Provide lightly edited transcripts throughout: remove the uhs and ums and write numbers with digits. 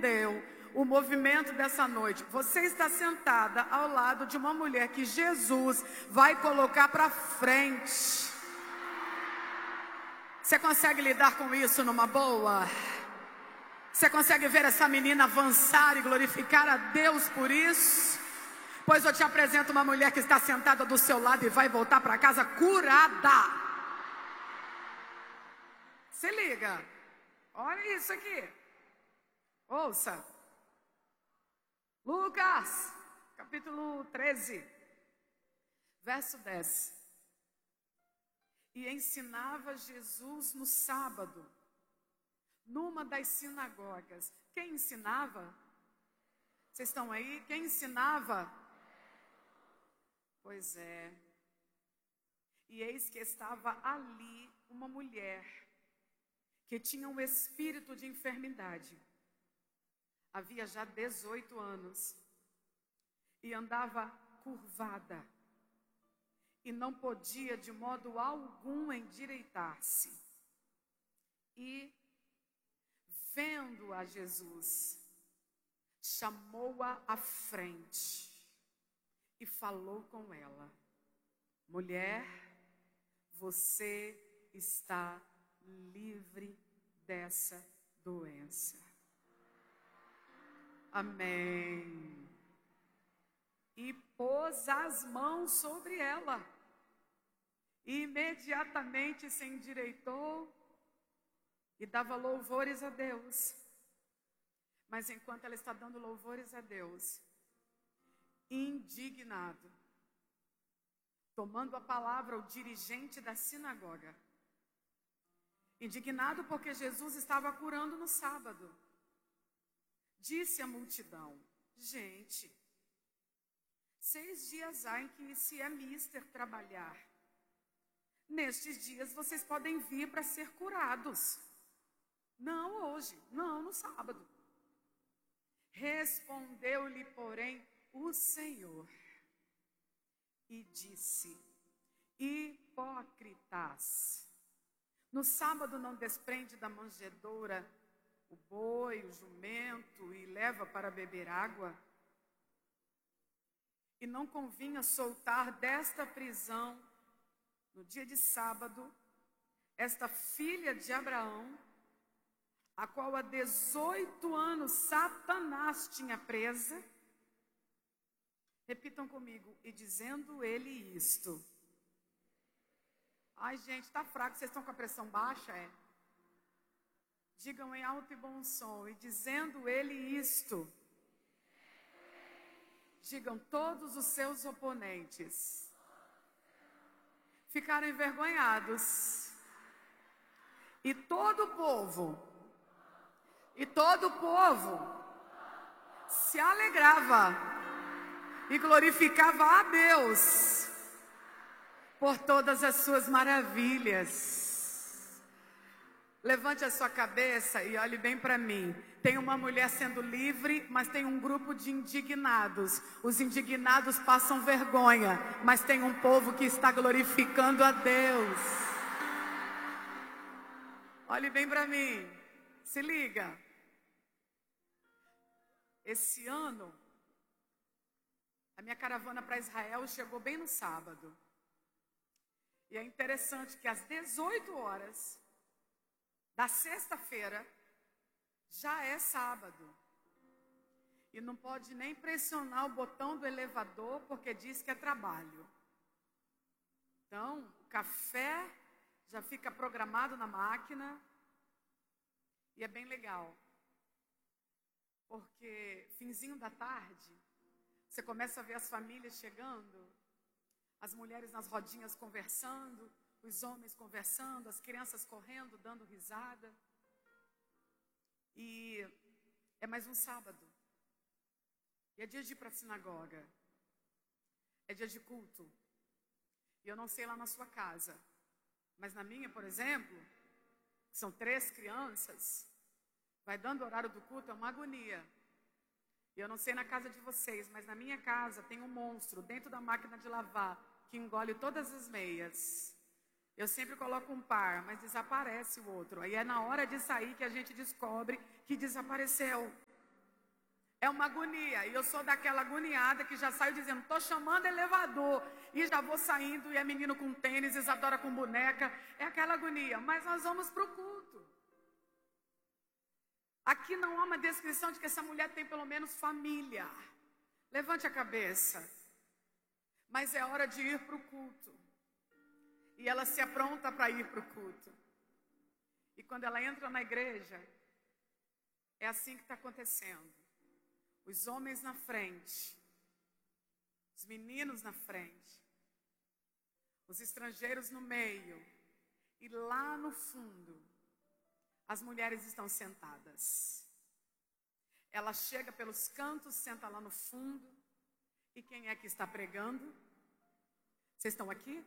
entendeu o movimento dessa noite. Você está sentada ao lado de uma mulher que Jesus vai colocar para frente. Você consegue lidar com isso numa boa? Você consegue ver essa menina avançar e glorificar a Deus por isso? Pois eu te apresento uma mulher que está sentada do seu lado e vai voltar para casa curada. Se liga. Olha isso aqui. Ouça. Lucas, capítulo 13, verso 10. E ensinava Jesus no sábado, numa das sinagogas. Quem ensinava? Vocês estão aí? Quem ensinava? Pois é. E eis que estava ali uma mulher que tinha um espírito de enfermidade. Havia já 18 anos e andava curvada e não podia de modo algum endireitar-se. E, vendo a Jesus, chamou-a à frente e falou com ela: mulher, você está livre dessa doença. Amém. E pôs as mãos sobre ela. E imediatamente se endireitou e dava louvores a Deus. Mas enquanto ela está dando louvores a Deus, indignado, tomando a palavra o dirigente da sinagoga, indignado porque Jesus estava curando no sábado, disse à multidão: gente, 6 dias há em que se é mister trabalhar. Nestes dias vocês podem vir para ser curados. Não hoje, não no sábado. Respondeu-lhe, porém, o Senhor e disse: hipócritas, no sábado não desprende da manjedoura o boi, o jumento e leva para beber água? E não convinha soltar desta prisão, no dia de sábado, esta filha de Abraão, a qual há 18 anos Satanás tinha presa? Repitam comigo: e dizendo ele isto. Ai, gente, está fraco, vocês estão com a pressão baixa, é? Digam em alto e bom som: e dizendo ele isto. Digam todos os seus oponentes. Ficaram envergonhados. E todo o povo se alegrava e glorificava a Deus por todas as suas maravilhas. Levante a sua cabeça e olhe bem para mim. Tem uma mulher sendo livre, mas tem um grupo de indignados. Os indignados passam vergonha, mas tem um povo que está glorificando a Deus. Olhe bem para mim. Se liga. Esse ano, a minha caravana para Israel chegou bem no sábado. E é interessante que às 18 horas da sexta-feira já é sábado. E não pode nem pressionar o botão do elevador porque diz que é trabalho. Então, o café já fica programado na máquina. E é bem legal. Porque finzinho da tarde, você começa a ver as famílias chegando, as mulheres nas rodinhas conversando, os homens conversando, as crianças correndo, dando risada. E é mais um sábado. E é dia de ir para a sinagoga. É dia de culto. E eu não sei lá na sua casa, mas na minha, por exemplo, são 3 crianças, vai dando o horário do culto, é uma agonia. E eu não sei na casa de vocês, mas na minha casa tem um monstro dentro da máquina de lavar que engole todas as meias. Eu sempre coloco um par, mas desaparece o outro. Aí é na hora de sair que a gente descobre que desapareceu. É uma agonia. E eu sou daquela agoniada que já saio dizendo, estou chamando elevador. E já vou saindo e é menino com tênis, Isadora com boneca. É aquela agonia. Mas nós vamos para o culto. Aqui não há uma descrição de que essa mulher tem pelo menos família. Levante a cabeça. Mas é hora de ir para o culto. E ela se apronta para ir para o culto. E quando ela entra na igreja, é assim que está acontecendo. Os homens na frente, os meninos na frente, os estrangeiros no meio, e lá no fundo, as mulheres estão sentadas. Ela chega pelos cantos, senta lá no fundo, e quem é que está pregando? Vocês estão aqui?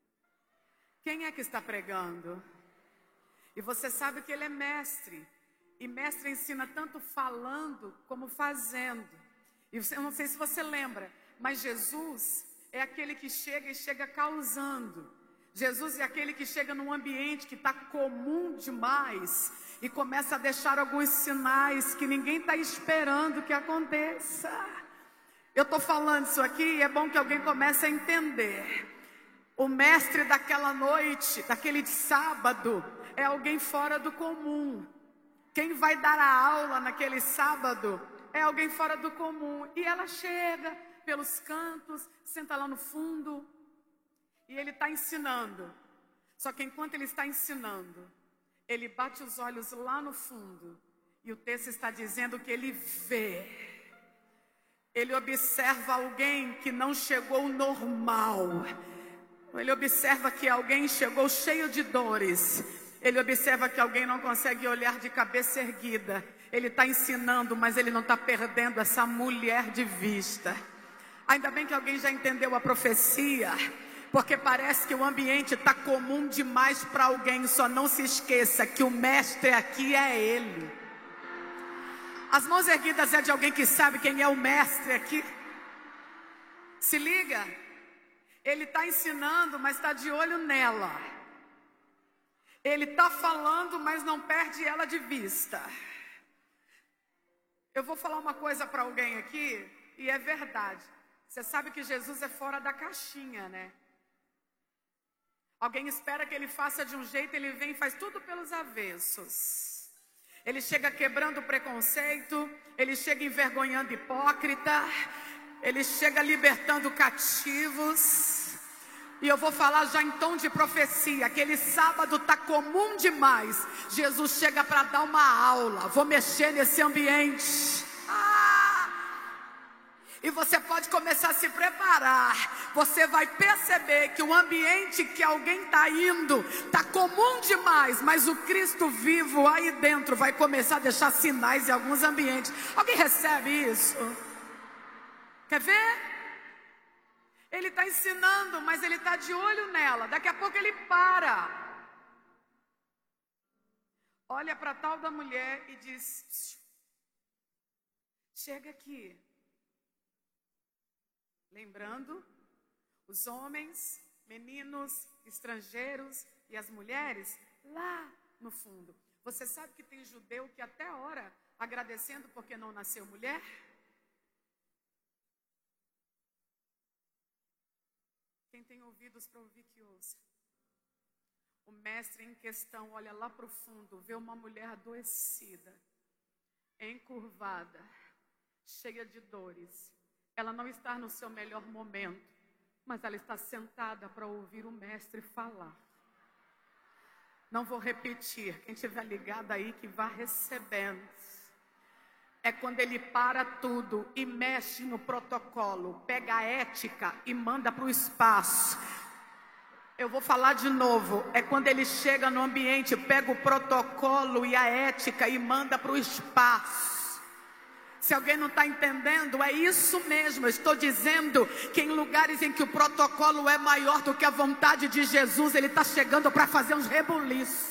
Quem é que está pregando? E você sabe que ele é mestre. E mestre ensina tanto falando como fazendo. E eu não sei se você lembra, mas Jesus é aquele que chega e chega causando. Jesus é aquele que chega num ambiente que está comum demais e começa a deixar alguns sinais que ninguém está esperando que aconteça. Eu estou falando isso aqui e é bom que alguém comece a entender. O mestre daquela noite, daquele sábado, é alguém fora do comum. Quem vai dar a aula naquele sábado é alguém fora do comum. E ela chega pelos cantos, senta lá no fundo. E ele está ensinando. Só que enquanto ele está ensinando, ele bate os olhos lá no fundo. E o texto está dizendo que ele vê. Ele observa alguém que não chegou normal. Ele observa que alguém chegou cheio de dores. Ele observa que alguém não consegue olhar de cabeça erguida. Ele está ensinando, mas ele não está perdendo essa mulher de vista. Ainda bem que alguém já entendeu a profecia, porque parece que o ambiente está comum demais para alguém. Só não se esqueça que o mestre aqui é ele. As mãos erguidas é de alguém que sabe quem é o mestre aqui. Se liga, ele está ensinando, mas está de olho nela. Ele está falando, mas não perde ela de vista. Eu vou falar uma coisa para alguém aqui, e é verdade. Você sabe que Jesus é fora da caixinha, né? Alguém espera que ele faça de um jeito, ele vem e faz tudo pelos avessos. Ele chega quebrando o preconceito, ele chega envergonhando hipócrita, ele chega libertando cativos. E eu vou falar já em tom de profecia. Aquele sábado está comum demais. Jesus chega para dar uma aula. Vou mexer nesse ambiente. E você pode começar a se preparar. Você vai perceber que o ambiente que alguém está indo está comum demais. Mas o Cristo vivo aí dentro vai começar a deixar sinais em alguns ambientes. Alguém recebe isso? Quer ver? Ele está ensinando, mas ele está de olho nela. Daqui a pouco ele para. Olha para a tal da mulher e diz: chega aqui. Lembrando, os homens, meninos, estrangeiros e as mulheres lá no fundo. Você sabe que tem judeu que até ora agradecendo porque não nasceu mulher? Quem tem ouvidos para ouvir, que ouça. O mestre em questão olha lá para o fundo, vê uma mulher adoecida, encurvada, cheia de dores. Ela não está no seu melhor momento, mas ela está sentada para ouvir o mestre falar. Não vou repetir, quem estiver ligado aí que vá recebendo. É quando ele para tudo e mexe no protocolo, pega a ética e manda para o espaço. Eu vou falar de novo, é quando ele chega no ambiente, pega o protocolo e a ética e manda para o espaço. Se alguém não está entendendo, é isso mesmo. Eu estou dizendo que em lugares em que o protocolo é maior do que a vontade de Jesus, ele está chegando para fazer uns rebuliços.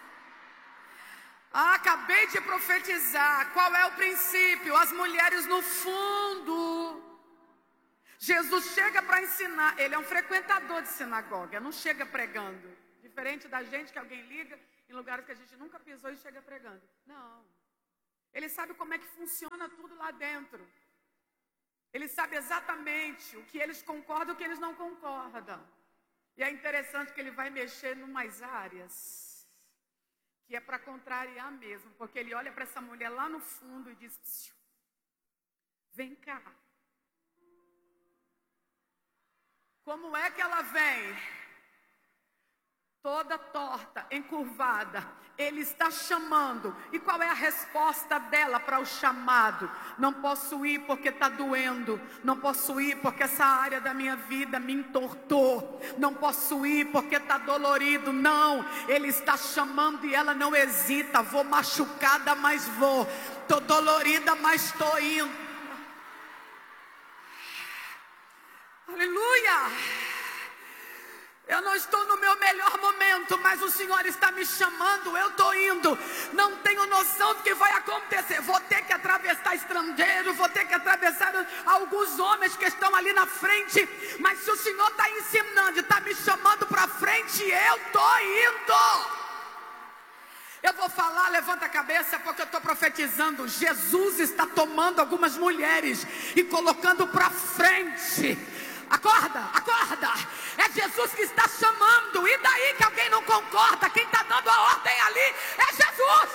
Acabei de profetizar. Qual é o princípio? As mulheres no fundo. Jesus chega para ensinar. Ele é um frequentador de sinagoga, não chega pregando. Diferente da gente que alguém liga em lugares que a gente nunca pisou e chega pregando. Não. Ele sabe como é que funciona tudo lá dentro. Ele sabe exatamente o que eles concordam e o que eles não concordam. E é interessante que ele vai mexer em umas áreas que é para contrariar mesmo. Porque ele olha para essa mulher lá no fundo e diz: vem cá. Como é que ela vem? Toda torta, encurvada. Ele está chamando. E qual é a resposta dela para o chamado? Não posso ir porque está doendo. Não posso ir porque essa área da minha vida me entortou. Não posso ir porque está dolorido. Não, ele está chamando e ela não hesita. Vou machucada, mas vou. Estou dolorida, mas estou indo. Aleluia! Eu não estou no meu melhor momento, mas o Senhor está me chamando, eu estou indo. Não tenho noção do que vai acontecer. Vou ter que atravessar estrangeiros, vou ter que atravessar alguns homens que estão ali na frente. Mas se o Senhor está ensinando, está me chamando para frente, eu estou indo. Eu vou falar, levanta a cabeça, porque eu estou profetizando. Jesus está tomando algumas mulheres e colocando para frente. Acorda, acorda. É Jesus que está chamando. E daí que alguém não concorda? Quem está dando a ordem ali é Jesus.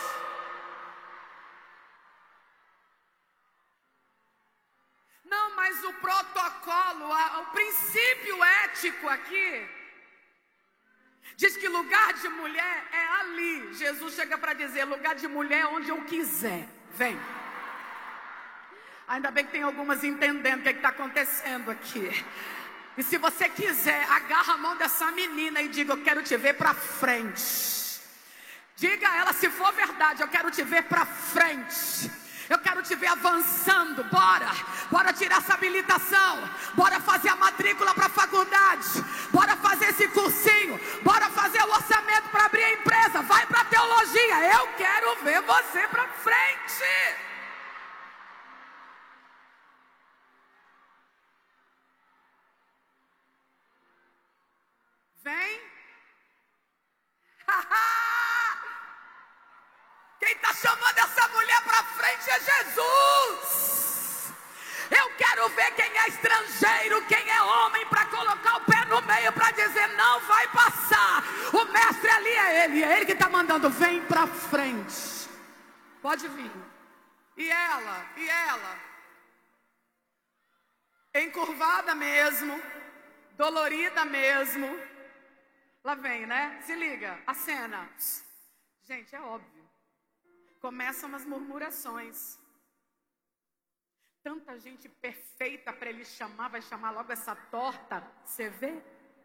Não, mas o protocolo, o princípio ético aqui diz que lugar de mulher é ali. Jesus chega para dizer: lugar de mulher é onde eu quiser. Vem. Ainda bem que tem algumas entendendo o que está acontecendo aqui. E se você quiser, agarra a mão dessa menina e diga: eu quero te ver para frente. Diga a ela, se for verdade, eu quero te ver para frente. Eu quero te ver avançando. Bora tirar essa habilitação. Bora fazer a matrícula para a faculdade. Bora fazer esse cursinho. Bora fazer o orçamento para abrir a empresa. Vai para a teologia. Eu quero ver você para frente. Vem. Quem está chamando essa mulher para frente é Jesus. Eu quero ver quem é estrangeiro, quem é homem, para colocar o pé no meio, para dizer: não vai passar. O mestre ali é ele que está mandando: vem para frente. Pode vir. E ela, encurvada mesmo, dolorida mesmo. Lá vem, né? Se liga, a cena. Gente, é óbvio. Começam as murmurações. Tanta gente perfeita para ele chamar, vai chamar logo essa torta. Você vê?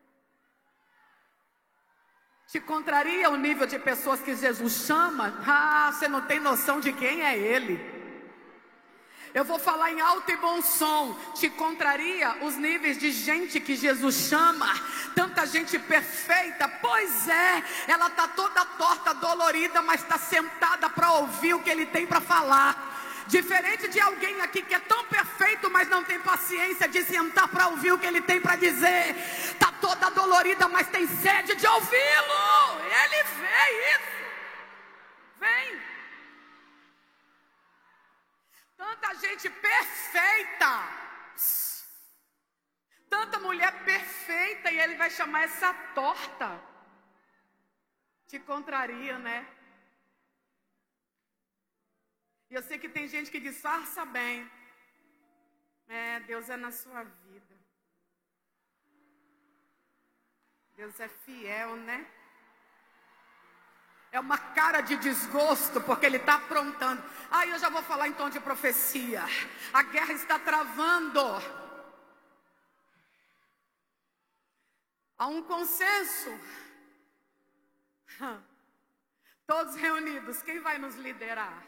Te contraria o nível de pessoas que Jesus chama? Você não tem noção de quem é ele. Eu vou falar em alto e bom som. Te contraria os níveis de gente que Jesus chama? Tanta gente perfeita. Pois é, ela está toda torta, dolorida, mas está sentada para ouvir o que ele tem para falar. Diferente de alguém aqui que é tão perfeito, mas não tem paciência de sentar para ouvir o que ele tem para dizer. Está toda dolorida, mas tem sede de ouvi-lo. Ele vê isso. Vem. Tanta gente perfeita, tanta mulher perfeita, e ele vai chamar essa torta. Te contraria, né? E eu sei que tem gente que disfarça bem. Deus é na sua vida. Deus é fiel, né? É uma cara de desgosto, porque ele está aprontando. Eu já vou falar em tom de profecia. A guerra está travando. Há um consenso. Todos reunidos, quem vai nos liderar?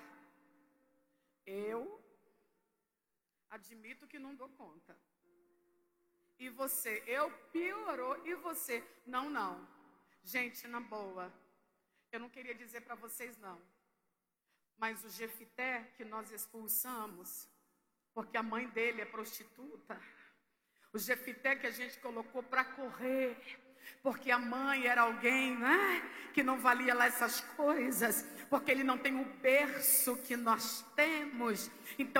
Eu admito que não dou conta. E você? Eu piorou. E você? Não. Gente, na boa. Eu não queria dizer para vocês não. Mas o Jefité que nós expulsamos, porque a mãe dele é prostituta. O Jefité que a gente colocou para correr, Porque a mãe era alguém, né, que não valia lá essas coisas, porque ele não tem o berço que nós temos. Então